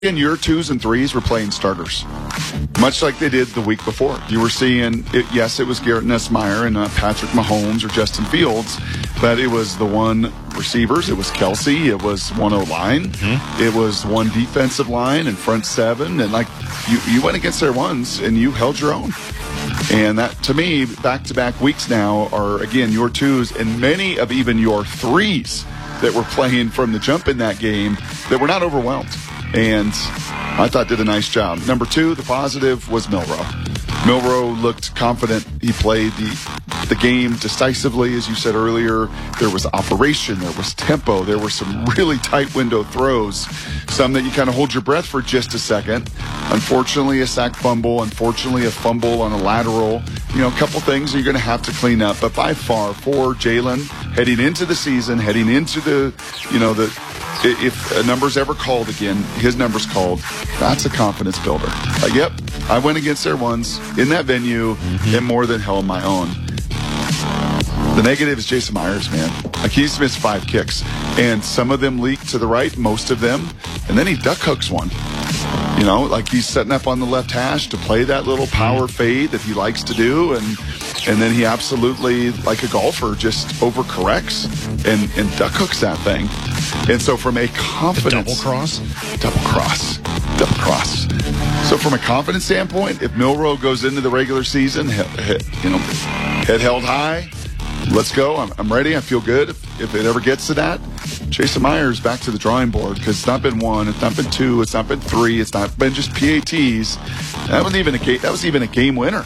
in your 2s and 3s were playing starters, much like they did the week before. You were seeing, yes, it was Garrett Nussmeier and Patrick Mahomes or Justin Fields, but it was the one receivers, it was Kelsey, it was one O-line, it was one defensive line and front seven, and like you went against their ones and you held your own. And that, to me, back-to-back weeks now are, again, your 2s and many of even your 3s that were playing from the jump in that game that were not overwhelmed. And I thought did a nice job. Number 2, the positive, was Milroe. Milroe looked confident. He played the game decisively, as you said earlier. There was operation. There was tempo. There were some really tight window throws, some that you kind of hold your breath for just a second. Unfortunately, a sack fumble. Unfortunately, a fumble on a lateral. A couple things you're going to have to clean up. But by far, for Jalen, heading into the season, heading into if a number's ever called again, his number's called, that's a confidence builder. Yep, I went against their ones in that venue and more than held my own. The negative is Jason Myers, man. He's missed 5 kicks, and some of them leaked to the right, most of them, and then he duck hooks one. He's setting up on the left hash to play that little power fade that he likes to do, and then he absolutely, like a golfer, just overcorrects and duck hooks that thing. And so from a confidence... Double cross. So from a confidence standpoint, if Milroe goes into the regular season, head held high, let's go. I'm ready. I feel good. If it ever gets to that, Jason Myers back to the drawing board, because it's not been 1, it's not been 2, it's not been 3, it's not been just PATs. That was even a game winner.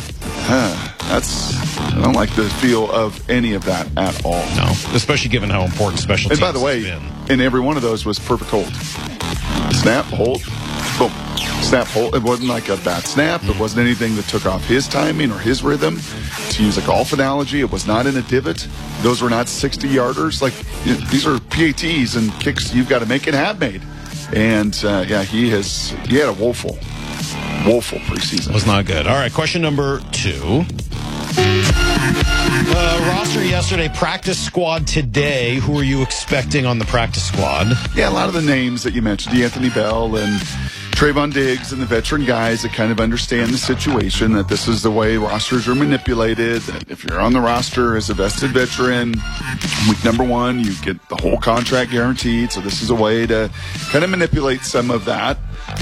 I don't like the feel of any of that at all. No, especially given how important special teams have been. And by the way, in every one of those was perfect hold. Snap, hold, boom. Snap, hold. It wasn't like a bad snap. It wasn't anything that took off his timing or his rhythm. To use a golf analogy, it was not in a divot. Those were not 60-yarders. These are PATs and kicks you've got to make and have made. And, he had a woeful preseason. Was not good. All right, question number 2. Roster yesterday, practice squad today. Who are you expecting on the practice squad? Yeah, a lot of the names that you mentioned, Anthony Bell and Trayvon Diggs and the veteran guys that kind of understand the situation, that this is the way rosters are manipulated, that if you're on the roster as a vested veteran, week number 1, you get the whole contract guaranteed. So this is a way to kind of manipulate some of that.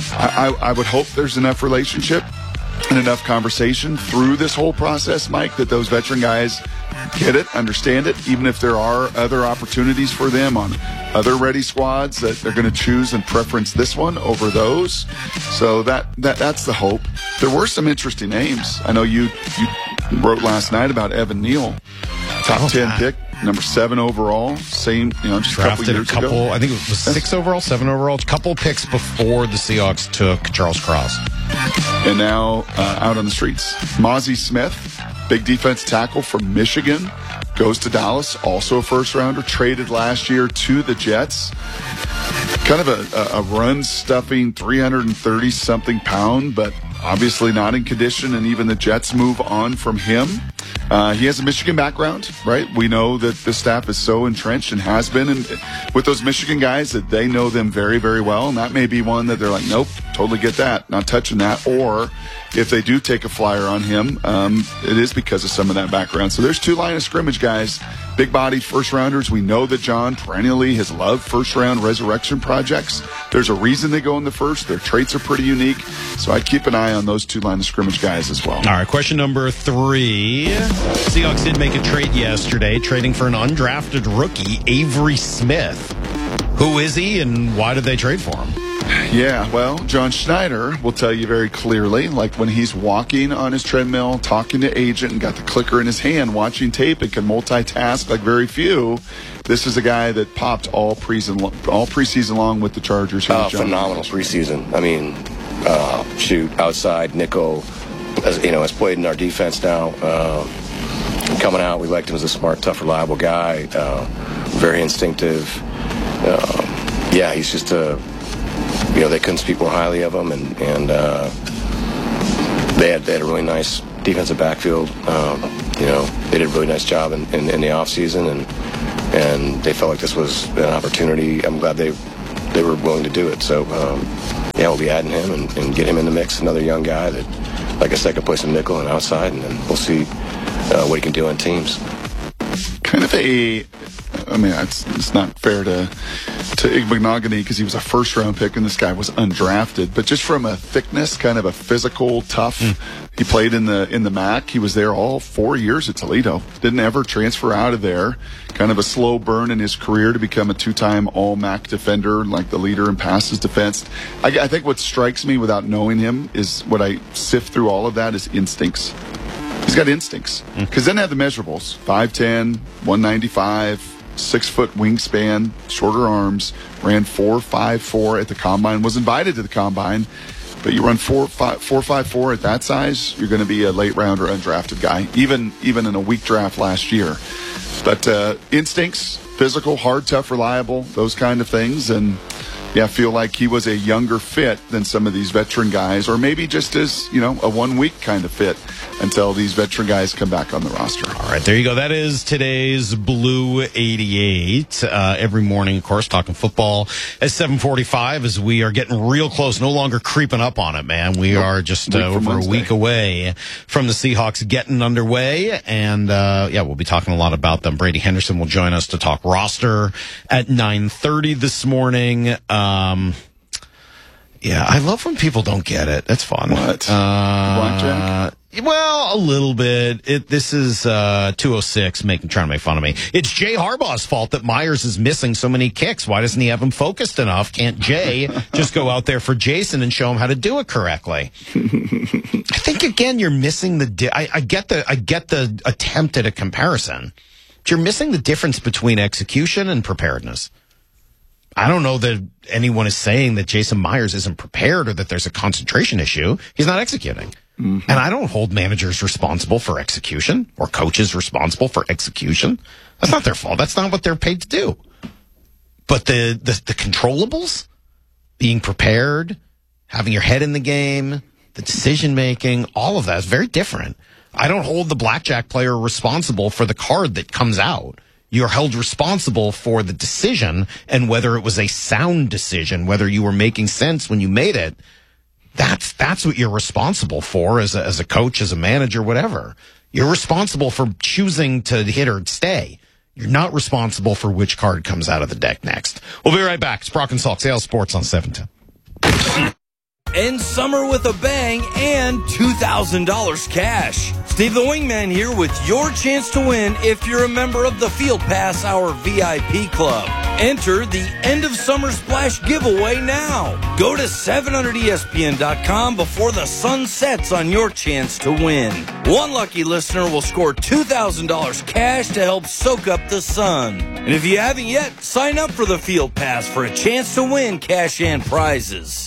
I would hope there's enough relationship and enough conversation through this whole process, Mike, that those veteran guys get it, understand it, even if there are other opportunities for them on other ready squads, that they're going to choose and preference this one over those. So that's the hope. There were some interesting names. I know you wrote last night about Evan Neal, top 10 pick, number 7 overall, same, just a couple years ago. I think it was 6 overall, 7 overall, a couple picks before the Seahawks took Charles Cross. And now out on the streets, Mozzie Smith, big defense tackle from Michigan, goes to Dallas, also a first-rounder, traded last year to the Jets. Kind of a run-stuffing 330-something pound, but obviously not in condition, and even the Jets move on from him. He has a Michigan background, right? We know that the staff is so entrenched and has been with those Michigan guys that they know them very, very well, and that may be one that they're like, nope, totally get that, not touching that. Or if they do take a flyer on him, it is because of some of that background. So there's 2 line of scrimmage guys, big-bodied first-rounders. We know that John perennially has loved first-round resurrection projects. There's a reason they go in the first. Their traits are pretty unique. So I'd keep an eye on those 2 line of scrimmage guys as well. All right, question number 3. Seahawks did make a trade yesterday, trading for an undrafted rookie, Avery Smith. Who is he, and why did they trade for him? Yeah, well, John Schneider will tell you very clearly, like when he's walking on his treadmill, talking to agent, and got the clicker in his hand, watching tape, and can multitask like very few. This is a guy that popped all preseason long with the Chargers. Phenomenal preseason. I mean, outside nickel, has played in our defense now. Coming out, we liked him as a smart, tough, reliable guy. Very instinctive. He's just they couldn't speak more highly of him, and they had a really nice defensive backfield. They did a really nice job in the offseason, and they felt like this was an opportunity. I'm glad they were willing to do it. So we'll be adding him and get him in the mix. Another young guy that, like I said, can play some nickel and outside, and then we'll see what he can do on teams. Kind of it's not fair to Igbinoghene because he was a first-round pick and this guy was undrafted. But just from a thickness, kind of a physical, tough. He played in the MAC. He was there all 4 years at Toledo. Didn't ever transfer out of there. Kind of a slow burn in his career to become a 2-time All-MAC defender, like the leader in passes defensed. I think what strikes me without knowing him is what I sift through all of that is instincts. He's got instincts. Because then have the measurables. 5'10", 195, 6-foot wingspan, shorter arms, ran 4.54 at the combine, was invited to the combine. But you run 4.54 at that size, you're going to be a late round or undrafted guy, even in a weak draft last year. But instincts, physical, hard, tough, reliable, those kind of things. And I feel like he was a younger fit than some of these veteran guys, or maybe just as, a 1 week kind of fit until these veteran guys come back on the roster. All right, there you go. That is today's Blue 88. Every morning, of course, talking football at 7:45 as we are getting real close, no longer creeping up on it, man. We are just over a week away from the Seahawks getting underway. And, we'll be talking a lot about them. Brady Henderson will join us to talk roster at 9:30 this morning. I love when people don't get it. That's fun. What? Blackjack? Well, a little bit. This is 206 trying to make fun of me. It's Jay Harbaugh's fault that Myers is missing so many kicks. Why doesn't he have him focused enough? Can't Jay just go out there for Jason and show him how to do it correctly? I think again you're missing I get the attempt at a comparison, but you're missing the difference between execution and preparedness. I don't know that anyone is saying that Jason Myers isn't prepared or that there's a concentration issue. He's not executing. And I don't hold managers responsible for execution or coaches responsible for execution. That's not their fault. That's not what they're paid to do. But the controllables, being prepared, having your head in the game, the decision making, all of that is very different. I don't hold the blackjack player responsible for the card that comes out. You're held responsible for the decision and whether it was a sound decision, whether you were making sense when you made it. That's what you're responsible for as a coach, as a manager, whatever. You're responsible for choosing to hit or stay. You're not responsible for which card comes out of the deck next. We'll be right back. It's Brock and Salk, Sales Sports on 710. End summer with a bang and $2,000 cash. Steve the Wingman here with your chance to win if you're a member of the Field Pass Hour VIP Club. Enter the End of Summer Splash giveaway now. Go to 700ESPN.com before the sun sets on your chance to win. One lucky listener will score $2,000 cash to help soak up the sun. And if you haven't yet, sign up for the Field Pass for a chance to win cash and prizes.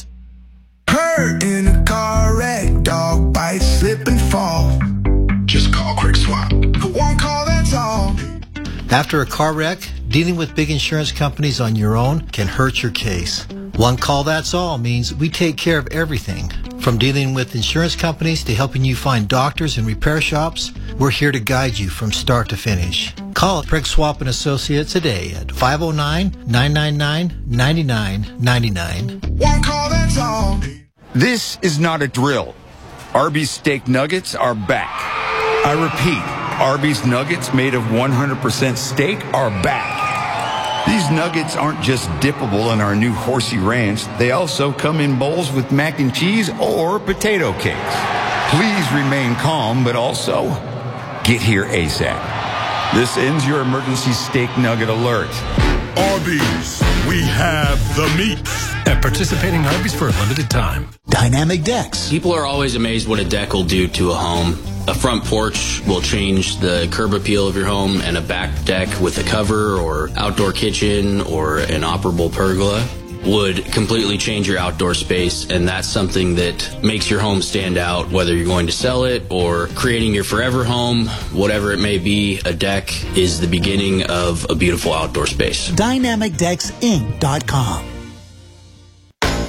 Hurt in a car wreck, dog bite, slip and fall. Just call Quick Swap. One call, that's all. After a car wreck, dealing with big insurance companies on your own can hurt your case. One call, that's all means we take care of everything. From dealing with insurance companies to helping you find doctors and repair shops, we're here to guide you from start to finish. Call Craig Swap & Associates today at 509-999-9999. One call, that's all. This is not a drill. Arby's steak nuggets are back. I repeat, Arby's nuggets made of 100% steak are back. These nuggets aren't just dippable in our new Horsey Ranch. They also come in bowls with mac and cheese or potato cakes. Please remain calm, but also get here ASAP. This ends your emergency steak nugget alert. Arby's, we have the meat. At participating Arby's for a limited time. Dynamic decks. People are always amazed what a deck will do to a home. A front porch will change the curb appeal of your home, and a back deck with a cover or outdoor kitchen or an operable pergola would completely change your outdoor space, and that's something that makes your home stand out, whether you're going to sell it or creating your forever home, whatever it may be. A deck is the beginning of a beautiful outdoor space. DynamicDecksInc.com.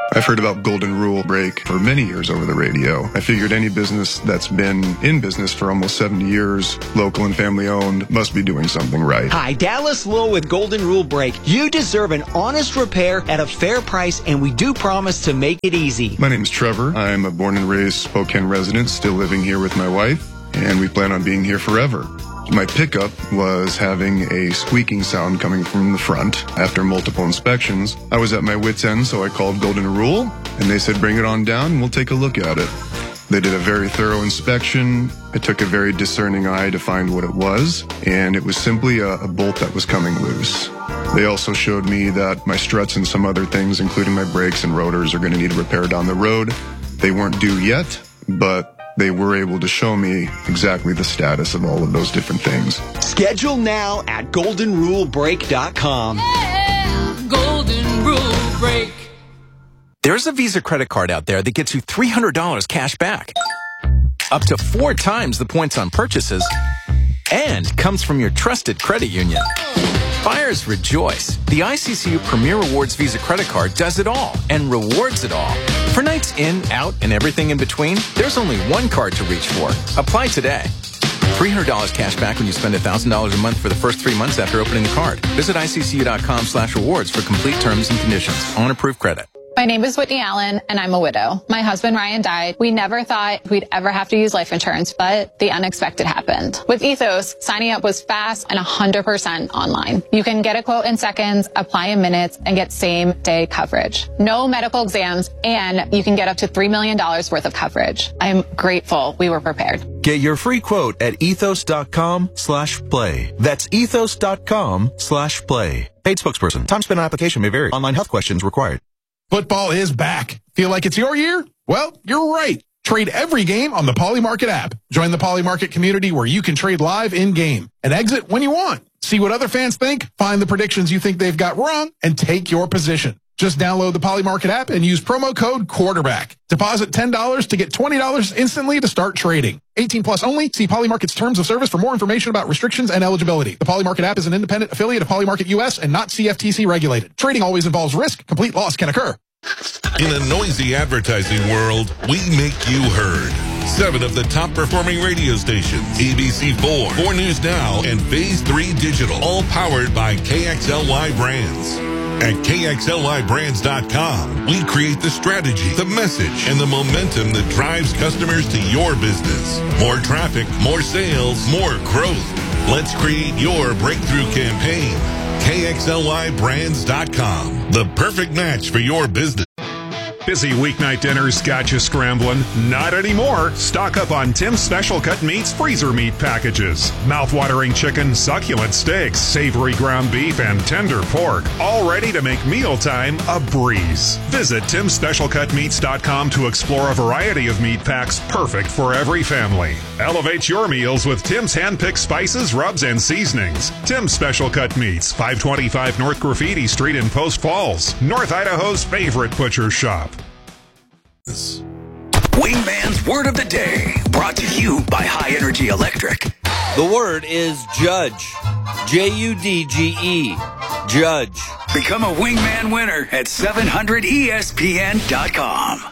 I've heard about Golden Rule Break for many years over the radio. I figured any business that's been in business for almost 70 years, local and family owned, must be doing something right. Hi, Dallas Lowe with Golden Rule Break. You deserve an honest repair at a fair price, and we do promise to make it easy. My name is Trevor. I'm a born and raised Spokane resident, still living here with my wife, and we plan on being here forever. My pickup was having a squeaking sound coming from the front. After multiple inspections, I was at my wit's end, so I called Golden Rule, and they said, bring it on down and we'll take a look at it. They did a very thorough inspection. It took a very discerning eye to find what it was, and it was simply a bolt that was coming loose. They also showed me that my struts and some other things, including my brakes and rotors, are going to need repair down the road. They weren't due yet, but they were able to show me exactly the status of all of those different things. Schedule now at goldenrulebreak.com. Yeah, Golden Rule Break. There's a Visa credit card out there that gets you $300 cash back, up to 4 times the points on purchases, and comes from your trusted credit union. Buyers rejoice. The ICCU Premier Rewards Visa credit card does it all and rewards it all. For nights in, out, and everything in between, there's only one card to reach for. Apply today. $300 cash back when you spend $1,000 a month for the first 3 months after opening the card. Visit ICCU.com/rewards for complete terms and conditions. On approved credit. My name is Whitney Allen, and I'm a widow. My husband, Ryan, died. We never thought we'd ever have to use life insurance, but the unexpected happened. With Ethos, signing up was fast and 100% online. You can get a quote in seconds, apply in minutes, and get same-day coverage. No medical exams, and you can get up to $3 million worth of coverage. I'm grateful we were prepared. Get your free quote at ethos.com/play. That's ethos.com/play. Paid spokesperson. Time spent on application may vary. Online health questions required. Football is back. Feel like it's your year? Well, you're right. Trade every game on the Poly Market app. Join the Poly Market community where you can trade live in-game and exit when you want. See what other fans think, find the predictions you think they've got wrong, and take your position. Just download the Poly Market app and use promo code QUARTERBACK. Deposit $10 to get $20 instantly to start trading. 18 plus only. See Poly Market's terms of service for more information about restrictions and eligibility. The Poly Market app is an independent affiliate of Poly Market US and not CFTC regulated. Trading always involves risk. Complete loss can occur. In a noisy advertising world, we make you heard. 7 of the top performing radio stations, ABC4, 4 News Now, and Phase 3 Digital, all powered by KXLY Brands. At KXLYBrands.com, we create the strategy, the message, and the momentum that drives customers to your business. More traffic, more sales, more growth. Let's create your breakthrough campaign. KXLYBrands.com, the perfect match for your business. Busy weeknight dinners got you scrambling? Not anymore. Stock up on Tim's Special Cut Meats freezer meat packages. Mouth-watering chicken, succulent steaks, savory ground beef, and tender pork. All ready to make mealtime a breeze. Visit TimSpecialCutMeats.com to explore a variety of meat packs perfect for every family. Elevate your meals with Tim's hand-picked spices, rubs, and seasonings. Tim's Special Cut Meats, 525 North Graffiti Street in Post Falls, North Idaho's favorite butcher shop. Wingman's Word of the Day, brought to you by High Energy Electric. The word is judge. J-U-D-G-E. Judge. Become a Wingman winner at 700ESPN.com.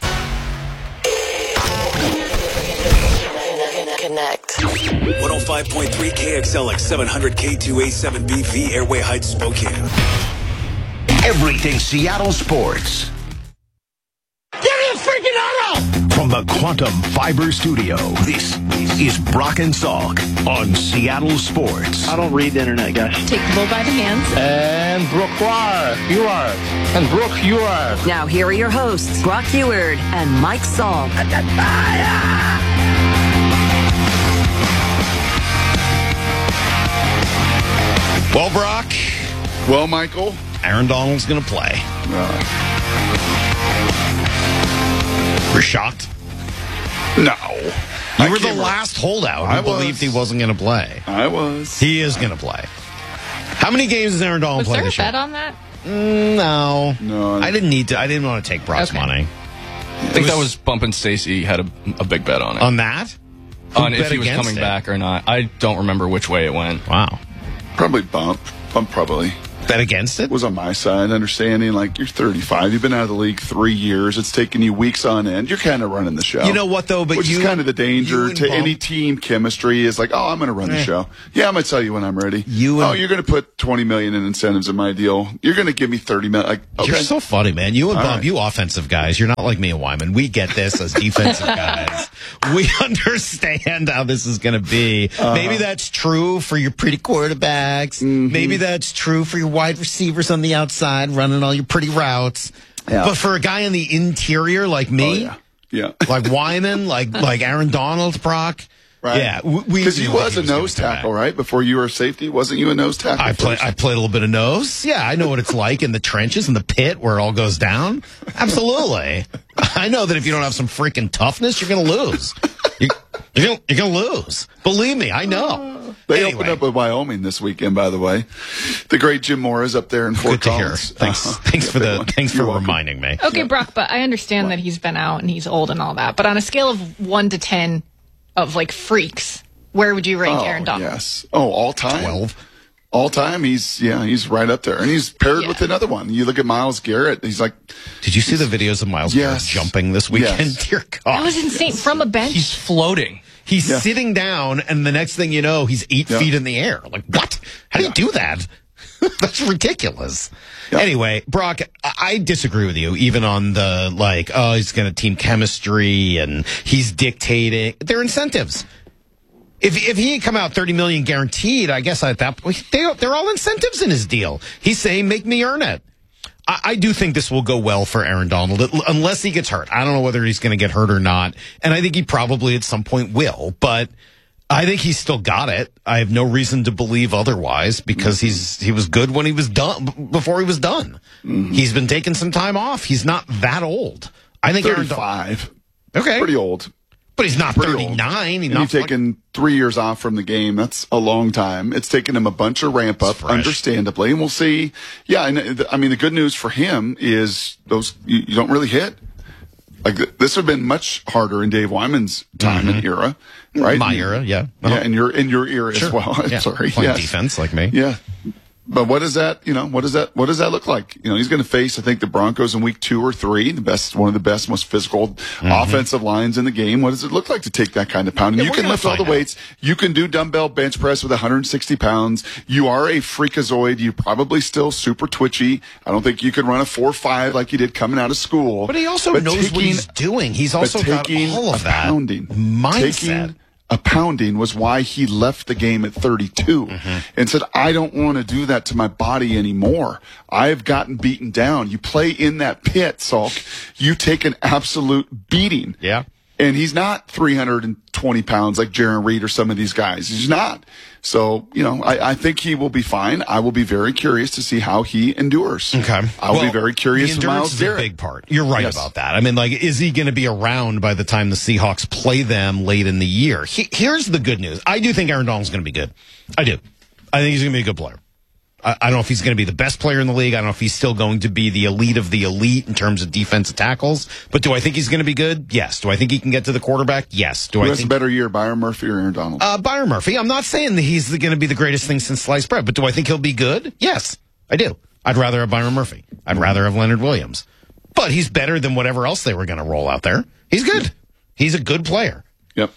Connect. 105.3 KXLX 700 K2A7BV Airway Heights, Spokane. Everything Seattle sports. Give me a freaking auto! From the Quantum Fiber Studio, this is Brock and Salk on Seattle Sports. I don't read the internet, guys. Take the bull by the hands. And Brooke, you are. And Brooke, you are. Now here are your hosts, Brock Eward and Mike Salk. Well, Brock. Well, Michael. Aaron Donald's going to play. We're shocked. No. You were the last holdout who believed he wasn't going to play. I was. He is going to play. How many games does Aaron Donald play this year? Was there a bet on that? No. No. I didn't need to. I didn't want to take Brock's money. I think that was Bump and Stacy had a big bet on it. On that? On if he was coming back or not. I don't remember which way it went. Wow. Probably Bump. Bump probably. Bet against it? Was on my side, understanding like you're 35, you've been out of the league 3 years, it's taken you weeks on end. You're kind of running the show. You know what though? But which is kind of the danger to any team chemistry is like, oh, I'm going to run the show. Yeah, I'm going to tell you when I'm ready. You're going to put $20 million in incentives in my deal. You're going to give me $30 million. Like, okay. You're so funny, man. You and Bump, you offensive guys. You're not like me and Wyman. We get this as defensive guys. We understand how this is going to be. Maybe that's true for your pretty quarterbacks. Maybe that's true for your wide receivers on the outside running all your pretty routes. Yeah. But for a guy in the interior like me, like Wyman, like Aaron Donald, Brock, right? Yeah, because he was a nose tackle, right? Before you were a safety, wasn't you a nose tackle? I played a little bit of nose. Yeah, I know what it's like in the trenches, in the pit where it all goes down. Absolutely, I know that if you don't have some freaking toughness, you're going to lose. You're going to lose. Believe me, I know. They opened up with Wyoming this weekend, by the way. The great Jim Moore is up there in Fort Collins. Thanks for reminding me. Okay, Brock, but I understand that he's been out and he's old and all that. But on a scale of 1 to 10 of like freaks, where would you rank Aaron Donald? Yes. Oh, all time. 12. All time, he's right up there, and he's paired with another one. You look at Myles Garrett; he's like. Did you see the videos of Myles Garrett jumping this weekend? Yes. Dear God, that was insane. From a bench, he's floating. He's sitting down, and the next thing you know, he's 8 feet in the air. Like, what? How do you do that? That's ridiculous. Anyway, Brock, I disagree with you, even on the, like, oh, he's going to team chemistry, and he's dictating. They're incentives. If he had come out $30 million guaranteed, I guess at that point, they're all incentives in his deal. He's saying, make me earn it. I do think this will go well for Aaron Donald, unless he gets hurt. I don't know whether he's going to get hurt or not, and I think he probably at some point will, but I think he's still got it. I have no reason to believe otherwise because he was good when he was done, before he was done. He's been taking some time off. He's not that old. I think 35. Okay. Pretty old. But he's not 39. He's taken 3 years off from the game. That's a long time. It's taken him a bunch of ramp up, understandably, and we'll see. Yeah, and I mean, the good news for him is those you don't really hit. Like this would have been much harder in Dave Wyman's time and era, right? My era, yeah, yeah, and your era as well. Yeah. Sorry, playing defense like me. Yeah. But what does that look like? You know, he's going to face, I think, the Broncos in week 2 or 3, one of the best, most physical offensive lines in the game. What does it look like to take that kind of pounding? You can lift all the weights. You can do dumbbell bench press with 160 pounds. You are a freakazoid. You're probably still super twitchy. I don't think you could run a 4.5 like you did coming out of school. But he also knows what he's doing. He's also got all of that mindset. A pounding was why he left the game at 32 and said, I don't want to do that to my body anymore. I've gotten beaten down. You play in that pit, Salk. You take an absolute beating. Yeah. And he's not 320 pounds like Jaron Reed or some of these guys. He's not. So, you know, I think he will be fine. I will be very curious to see how he endures. Okay. I will be very curious with Myles Garrett. The big part. You're right about that. I mean, like, is he going to be around by the time the Seahawks play them late in the year? Here's the good news. I do think Aaron Donald's going to be good. I do. I think he's going to be a good player. I don't know if he's going to be the best player in the league. I don't know if he's still going to be the elite of the elite in terms of defensive tackles. But do I think he's going to be good? Yes. Do I think he can get to the quarterback? Yes. Who has a better year, Byron Murphy or Aaron Donald? Byron Murphy. I'm not saying that he's going to be the greatest thing since sliced bread, but do I think he'll be good? Yes, I do. I'd rather have Byron Murphy. I'd rather have Leonard Williams. But he's better than whatever else they were going to roll out there. He's good. He's a good player. Yep.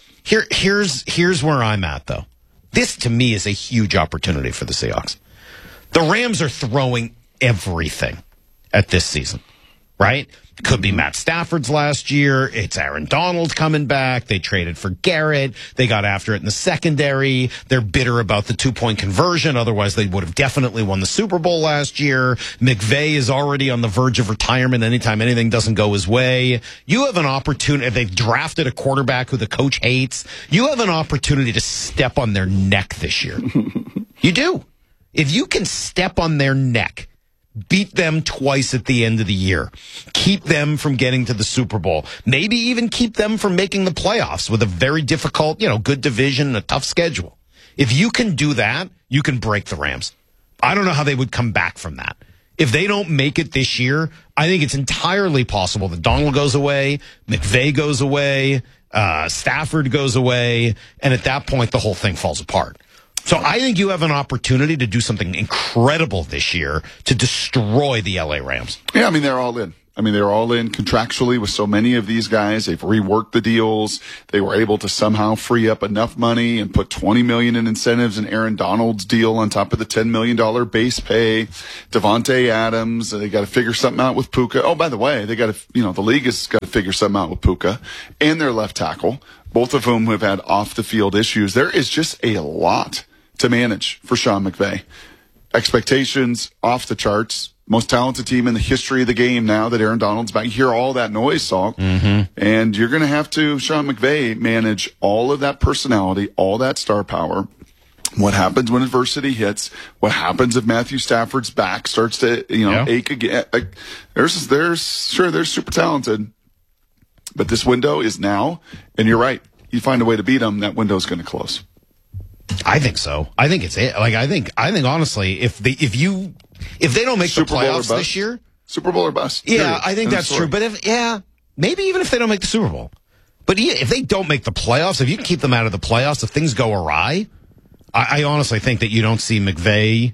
Here's where I'm at, though. This, to me, is a huge opportunity for the Seahawks. The Rams are throwing everything at this season, right? Could be Matt Stafford's last year. It's Aaron Donald coming back. They traded for Garrett. They got after it in the secondary. They're bitter about the 2-point conversion. Otherwise, they would have definitely won the Super Bowl last year. McVay is already on the verge of retirement anytime anything doesn't go his way. You have an opportunity. They've drafted a quarterback who the coach hates. You have an opportunity to step on their neck this year. You do. If you can step on their neck, beat them twice at the end of the year, keep them from getting to the Super Bowl, maybe even keep them from making the playoffs with a very difficult, good division and a tough schedule. If you can do that, you can break the Rams. I don't know how they would come back from that. If they don't make it this year, I think it's entirely possible that Donald goes away, McVay goes away, Stafford goes away, and at that point, the whole thing falls apart. So I think you have an opportunity to do something incredible this year to destroy the LA Rams. Yeah, I mean, they're all in. They're all in contractually with so many of these guys. They've reworked the deals. They were able to somehow free up enough money and put $20 million in incentives in Aaron Donald's deal on top of the $10 million base pay. Devontae Adams, they got to figure something out with Puka. Oh, by the way, they got to, the league has got to figure something out with Puka and their left tackle, both of whom have had off the field issues. There is just a lot to manage for Sean McVay. Expectations off the charts. Most talented team in the history of the game now that Aaron Donald's back. You hear all that noise, Salk. And you're going to have to, Sean McVay, manage all of that personality, all that star power. What happens when adversity hits? What happens if Matthew Stafford's back starts to, ache again? Like, they're super talented. But this window is now, and you're right. You find a way to beat them, that window's going to close. I think so. I think it's it. Like, I think honestly, if they don't make the playoffs this year, Super Bowl or bust. Yeah, period. I think that's true. But maybe even if they don't make the Super Bowl, but if they don't make the playoffs, if you can keep them out of the playoffs, if things go awry, I honestly think that you don't see McVay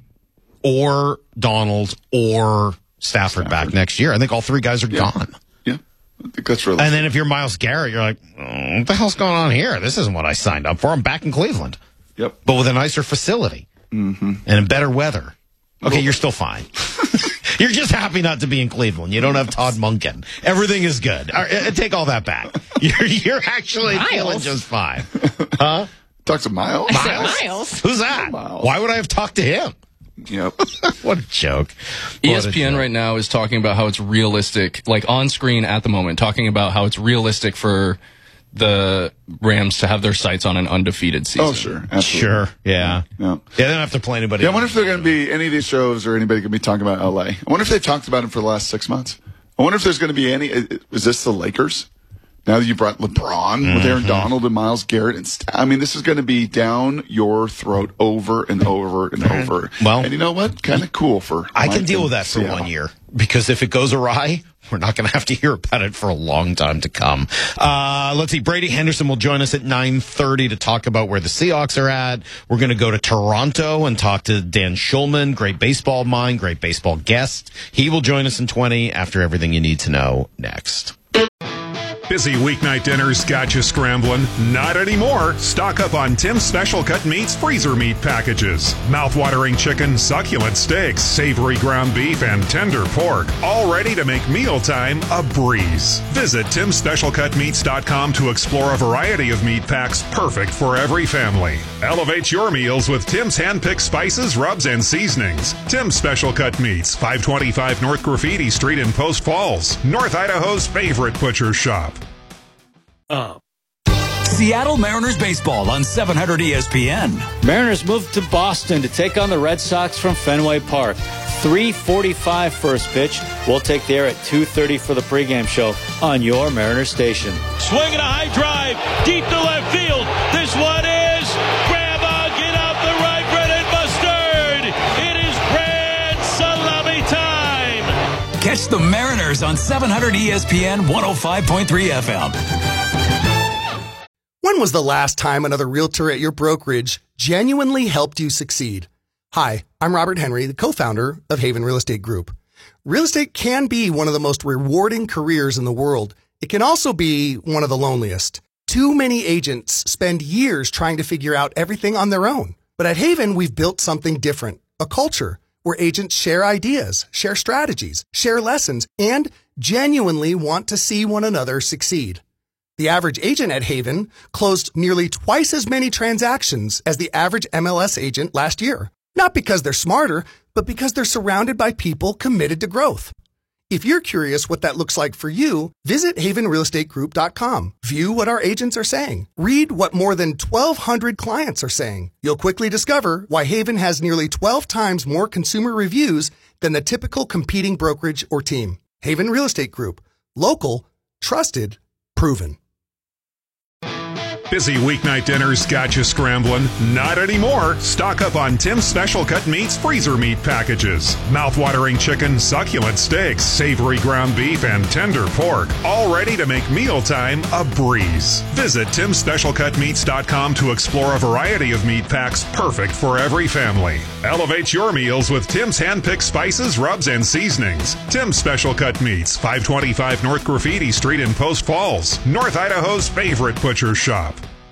or Donald or Stafford back next year. I think all three guys are gone. Yeah, I think that's realistic. And then if you're Myles Garrett, you're like, what the hell's going on here? This isn't what I signed up for. I'm back in Cleveland. Yep. But with a nicer facility and in better weather. Okay, you're still fine. You're just happy not to be in Cleveland. You don't have Todd Monken. Everything is good. Take all that back. You're actually feeling just fine. Huh? Talk to Miles. Miles? Who's that? Miles. Why would I have talked to him? Yep. What a joke. ESPN right now is talking about how it's realistic, like on screen at the moment, talking about how it's realistic for the Rams to have their sights on an undefeated season. Oh, sure. Absolutely. Sure. Yeah. They don't have to play anybody. Yeah, I wonder if they're going to be any of these shows or anybody going to be talking about LA. I wonder if they talked about him for the last 6 months. I wonder if there's going to be any. Is this the Lakers? Now that you brought LeBron with Aaron Donald and Myles Garrett, this is going to be down your throat over and over and over. Well, and you know what? Kind of cool for. I can deal with that for 1 year because if it goes awry, we're not going to have to hear about it for a long time to come. Let's see. Brady Henderson will join us at 9:30 to talk about where the Seahawks are at. We're going to go to Toronto and talk to Dan Schulman, great baseball mind, great baseball guest. He will join us in 20 after everything you need to know next. Busy weeknight dinners got you scrambling? Not anymore. Stock up on Tim's Special Cut Meats freezer meat packages. Mouth-watering chicken, succulent steaks, savory ground beef, and tender pork. All ready to make mealtime a breeze. Visit Tim'sSpecialCutMeats.com to explore a variety of meat packs perfect for every family. Elevate your meals with Tim's hand-picked spices, rubs, and seasonings. Tim's Special Cut Meats, 525 North Graffiti Street in Post Falls, North Idaho's favorite butcher shop. Seattle Mariners baseball on 700 ESPN. Mariners moved to Boston to take on the Red Sox from Fenway Park. 3:45 first pitch. We'll take the air at 2:30 for the pregame show on your Mariners station. Swinging a high drive deep to left field. This one is grab get out the right, Brennan Mustard. It is grand salami time. Catch the Mariners on 700 ESPN 105.3 FM. When was the last time another realtor at your brokerage genuinely helped you succeed? Hi, I'm Robert Henry, the co-founder of Haven Real Estate Group. Real estate can be one of the most rewarding careers in the world. It can also be one of the loneliest. Too many agents spend years trying to figure out everything on their own. But at Haven, we've built something different, a culture where agents share ideas, share strategies, share lessons, and genuinely want to see one another succeed. The average agent at Haven closed nearly twice as many transactions as the average MLS agent last year. Not because they're smarter, but because they're surrounded by people committed to growth. If you're curious what that looks like for you, visit havenrealestategroup.com. View what our agents are saying. Read what more than 1,200 clients are saying. You'll quickly discover why Haven has nearly 12 times more consumer reviews than the typical competing brokerage or team. Haven Real Estate Group. Local, trusted, proven. Busy weeknight dinners got you scrambling? Not anymore. Stock up on Tim's Special Cut Meats freezer meat packages. Mouth-watering chicken, succulent steaks, savory ground beef, and tender pork. All ready to make mealtime a breeze. Visit TimSpecialCutMeats.com to explore a variety of meat packs perfect for every family. Elevate your meals with Tim's hand-picked spices, rubs, and seasonings. Tim's Special Cut Meats, 525 North Graffiti Street in Post Falls, North Idaho's favorite butcher shop.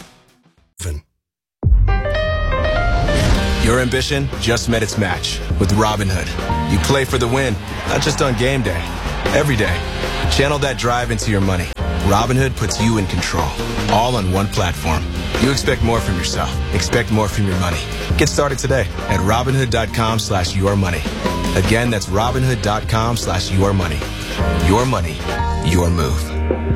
Your ambition just met its match with Robinhood. You play for the win, not just on game day, every day. Channel that drive into your money. Robinhood puts you in control, all on one platform. You expect more from yourself. Expect more from your money. Get started today at Robinhood.com/yourmoney. Again, that's Robinhood.com/yourmoney. Your money, your move.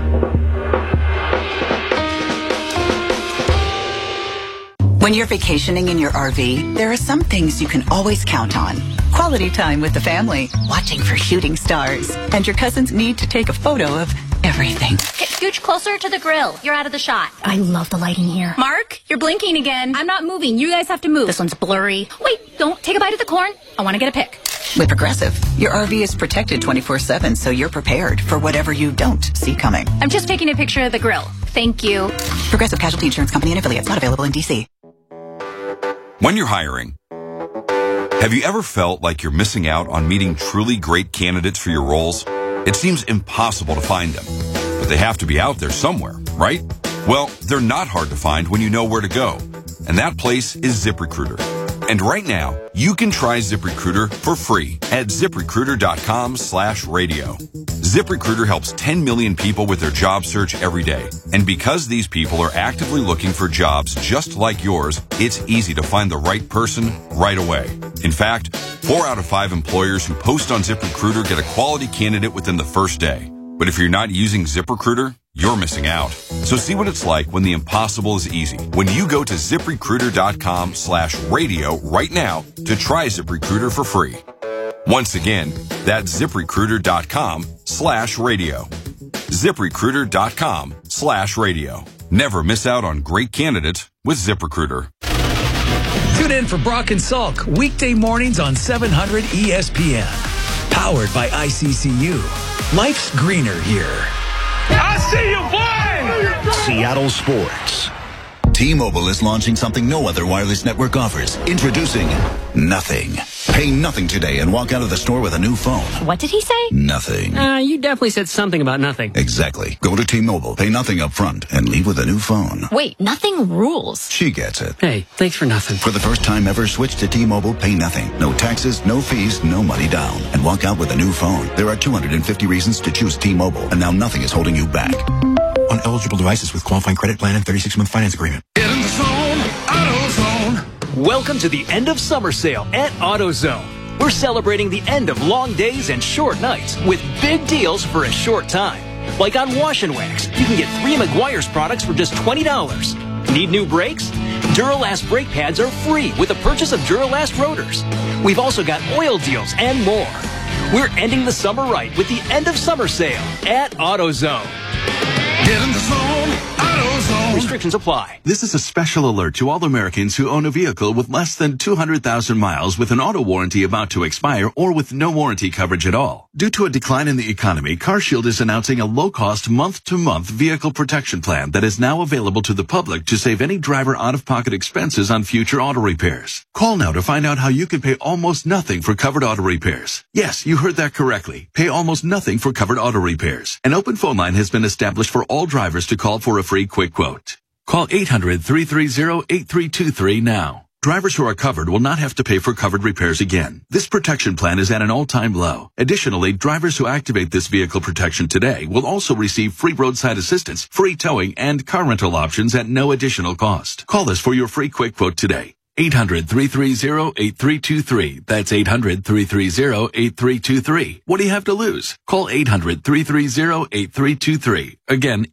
When you're vacationing in your RV, there are some things you can always count on. Quality time with the family, watching for shooting stars, and your cousin's need to take a photo of everything. Get scooch closer to the grill. You're out of the shot. I love the lighting here. Mark, you're blinking again. I'm not moving. You guys have to move. This one's blurry. Wait, don't take a bite of the corn. I want to get a pic. With Progressive, your RV is protected 24/7, so you're prepared for whatever you don't see coming. I'm just taking a picture of the grill. Thank you. Progressive Casualty Insurance Company and affiliates, not available in D.C. When you're hiring, have you ever felt like you're missing out on meeting truly great candidates for your roles? It seems impossible to find them, but they have to be out there somewhere, right? Well, they're not hard to find when you know where to go, and that place is ZipRecruiter. And right now, you can try ZipRecruiter for free at ZipRecruiter.com/radio. ZipRecruiter helps 10 million people with their job search every day. And because these people are actively looking for jobs just like yours, it's easy to find the right person right away. In fact, 4 out of 5 employers who post on ZipRecruiter get a quality candidate within the first day. But if you're not using ZipRecruiter, you're missing out. So see what it's like when the impossible is easy. When you go to ZipRecruiter.com/radio right now to try ZipRecruiter for free. Once again, that's ZipRecruiter.com/radio. ZipRecruiter.com/radio. Never miss out on great candidates with ZipRecruiter. Tune in for Brock and Salk weekday mornings on 700 ESPN. Powered by ICCU. Life's greener here. I see you, boy! Seattle Sports. T-Mobile is launching something no other wireless network offers. Introducing Nothing. Pay nothing today and walk out of the store with a new phone. What did he say? Nothing. You definitely said something about nothing. Exactly. Go to T-Mobile, pay nothing up front, and leave with a new phone. Wait, nothing rules. She gets it. Hey, thanks for nothing. For the first time ever, switch to T-Mobile, pay nothing. No taxes, no fees, no money down. And walk out with a new phone. There are 250 reasons to choose T-Mobile, and now nothing is holding you back. On eligible devices with qualifying credit plan and 36-month finance agreement. Get in the zone, AutoZone. Welcome to the end of summer sale at AutoZone. We're celebrating the end of long days and short nights with big deals for a short time. Like on Wash and Wax, you can get 3 Meguiar's products for just $20. Need new brakes? Duralast brake pads are free with the purchase of Duralast rotors. We've also got oil deals and more. We're ending the summer right with the end of summer sale at AutoZone. Get in the zone, AutoZone. Restrictions apply. This is a special alert to all Americans who own a vehicle with less than 200,000 miles with an auto warranty about to expire or with no warranty coverage at all. Due to a decline in the economy, CarShield is announcing a low-cost month-to-month vehicle protection plan that is now available to the public to save any driver out-of-pocket expenses on future auto repairs. Call now to find out how you can pay almost nothing for covered auto repairs. Yes, you heard that correctly. Pay almost nothing for covered auto repairs. An open phone line has been established for all drivers to call for a free quick quote. Call 800-330-8323 now. Drivers who are covered will not have to pay for covered repairs again. This protection plan is at an all-time low. Additionally, drivers who activate this vehicle protection today will also receive free roadside assistance, free towing, and car rental options at no additional cost. Call us for your free quick quote today. 800-330-8323. That's 800-330-8323. What do you have to lose? Call 800-330-8323. Again,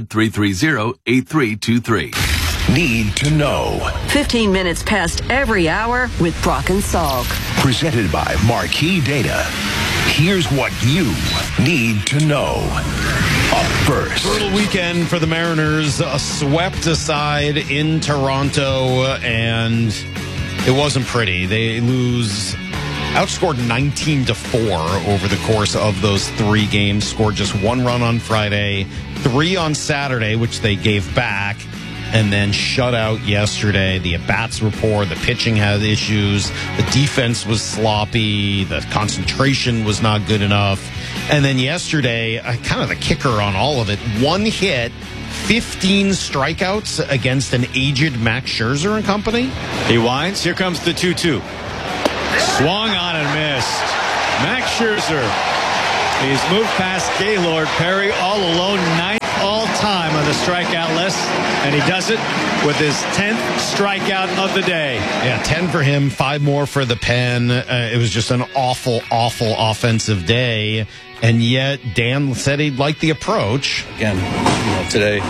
800-330-8323. Need to know. 15 minutes past every hour with Brock and Salk. Presented by Marquee Data. Here's what you need to know. Up first. Brutal brutal weekend for the Mariners, swept aside in Toronto, and it wasn't pretty. They outscored 19-4 over the course of those 3 games, scored just 1 run on Friday, 3 on Saturday, which they gave back, and then shut out yesterday. The at-bats were poor, the pitching had issues, the defense was sloppy, the concentration was not good enough. And then yesterday, kind of the kicker on all of it, 1 hit, 15 strikeouts against an aged Max Scherzer and company. He winds. Here comes the 2-2. Swung on and missed. Max Scherzer. He's moved past Gaylord Perry all alone, 9th all-time on the strikeout list, and he does it with his 10th strikeout of the day. Yeah, 10 for him, 5 more for the pen. It was just an awful, awful offensive day, and yet Dan said he'd like the approach. Again, today,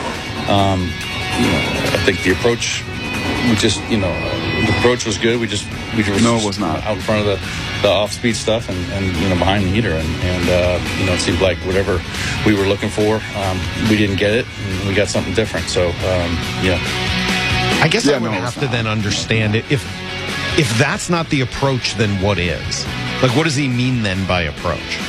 I think the approach, the approach was good. We just no, it was not out in front of the off-speed stuff and behind the heater, and it seemed like whatever we were looking for, we didn't get it, and we got something different. So I guess I would have to then understand it. If that's not the approach, then what is? Like, what does he mean then by approach?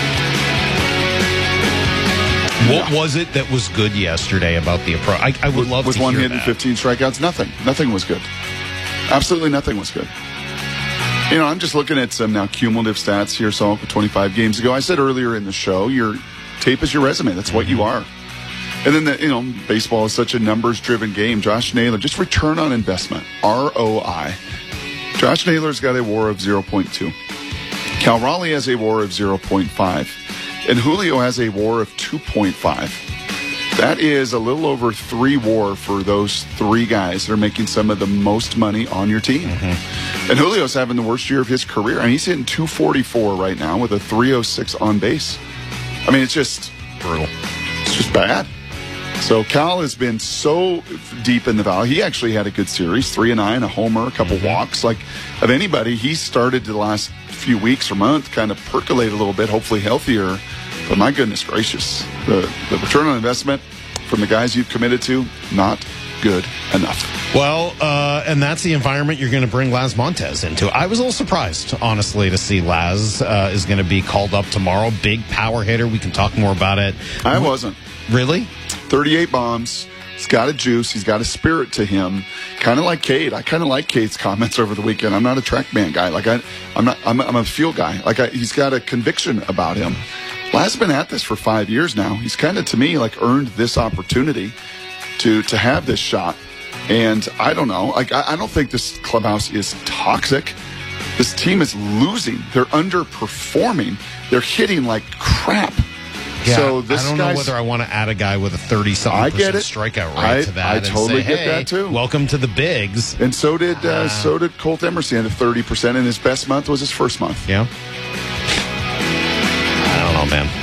What was it that was good yesterday about the approach? I would love to hear that. With 1 hit and 15 strikeouts, nothing was good. Absolutely nothing was good. I'm just looking at some now cumulative stats here, Saul, 25 games ago. I said earlier in the show, your tape is your resume. That's what you are. And then, baseball is such a numbers-driven game. Josh Naylor, just return on investment, ROI. Josh Naylor's got a WAR of 0.2. Cal Raleigh has a WAR of 0.5. And Julio has a WAR of 2.5. That is a little over 3 WAR for those 3 guys that are making some of the most money on your team. Mm-hmm. And Julio's having the worst year of his career. And he's hitting 244 right now with a 306 on base. I mean, it's just brutal. It's just bad. So Cal has been so deep in the valley. He actually had a good series, 3-9, a homer, a couple walks. Like, of anybody, he started the last few weeks or month kind of percolate a little bit, hopefully healthier. But my goodness gracious, the return on investment from the guys you've committed to, not good enough. Well, and that's the environment you're going to bring Laz Montes into. I was a little surprised, honestly, to see Laz is going to be called up tomorrow. Big power hitter. We can talk more about it. I wasn't. Really? 38 bombs. He's got a juice. He's got a spirit to him. Kind of like Cade. I kind of like Cade's comments over the weekend. I'm not a track man guy. Like I'm a feel guy. Like he's got a conviction about him. Laz has been at this for 5 years now. He's kind of, to me, like earned this opportunity to have this shot. And I don't know. Like I don't think this clubhouse is toxic. This team is losing. They're underperforming. They're hitting like crap. Yeah, so this I don't know whether I want to add a guy with a 30-something % strikeout rate to that. I totally say, get that too. Welcome to the bigs. And so did Colt Emerson at 30%, and his best month was his first month. Yeah. I don't know, man.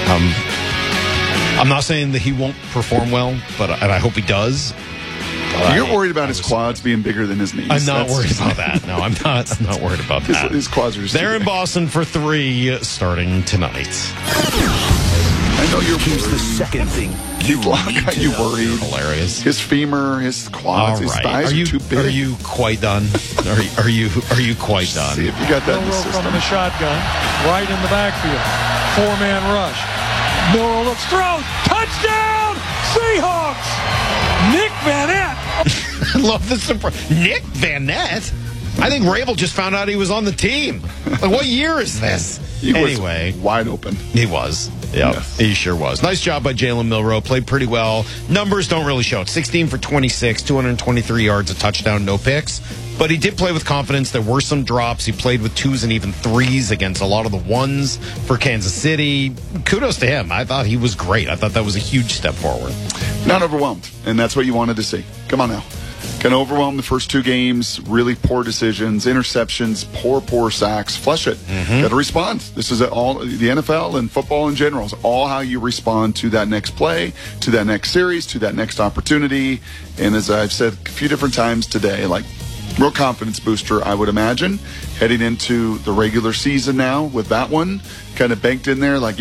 I'm not saying that he won't perform well, and I hope he does. You're worried about his quads being bigger than his knees. I'm not worried about that. No, I'm not worried about that. His quads are just They're in Boston for 3 starting tonight. I know you're Here's the second thing you got you worried. Hilarious. His femur, his quads, his thighs are too big. Are you quite done? Are you quite done? See if you got that in the system. From the shotgun, right in the backfield. 4-man rush. Miller looks, throws, touchdown, Seahawks! Nick Vannett. I love the surprise. Nick Vannett? I think Rabel just found out he was on the team. Like, what year is this? He was wide open. He was. Yeah, yes. He sure was. Nice job by Jalen Milroe. Played pretty well. Numbers don't really show it. 16 for 26, 223 yards, a touchdown, no picks. But he did play with confidence. There were some drops. He played with 2s and even 3s against a lot of the 1s for Kansas City. Kudos to him. I thought he was great. I thought that was a huge step forward. Not overwhelmed, and that's what you wanted to see. Come on now. Kind of overwhelmed the first 2 games. Really poor decisions, interceptions, poor sacks. Flush it. Mm-hmm. Got to respond. This is all the NFL and football in general is all how you respond to that next play, to that next series, to that next opportunity. And as I've said a few different times today, like real confidence booster, I would imagine, heading into the regular season now with that one kind of banked in there. Like, yeah,